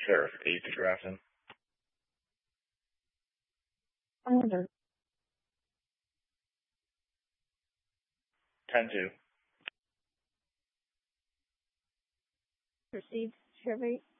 Sure. 8 to Grafton. Order. 10-2. Received. Survey